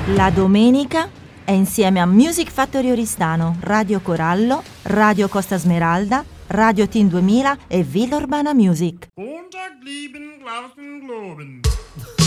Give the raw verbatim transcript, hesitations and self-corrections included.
La domenica è insieme a Music Factory Oristano, Radio Corallo, Radio Costa Smeralda, Radio Team duemila e Villa Urbana Music. Montag lieben, glauben, globen.